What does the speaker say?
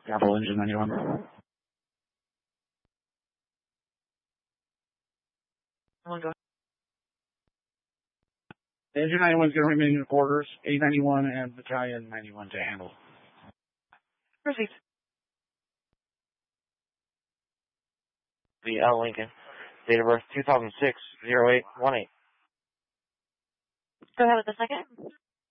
Capital Engine 91. Engine 91 is going to remain in quarters. A91 and Battalion 91 to handle. Proceed. The L. Lincoln. Date of birth 2006-08-18. Go ahead with the second.